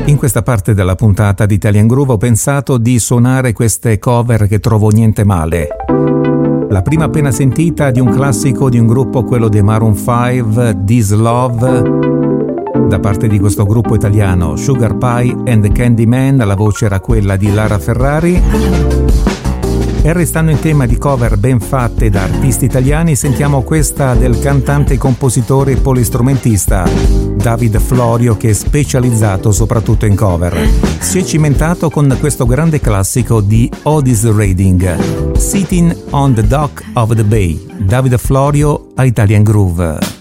In questa parte della puntata di Italian Groove ho pensato di suonare queste cover che trovo niente male. La prima appena sentita di un classico di un gruppo, quello dei Maroon 5, This Love, da parte di questo gruppo italiano, Sugar Pie and the Candyman. La voce era quella di Lara Ferrari. E restando in tema di cover ben fatte da artisti italiani, sentiamo questa del cantante, compositore e polistrumentista David Florio, che è specializzato soprattutto in cover. Si è cimentato con questo grande classico di Otis Redding, Sitting on the Dock of the Bay. David Florio a Italian Groove.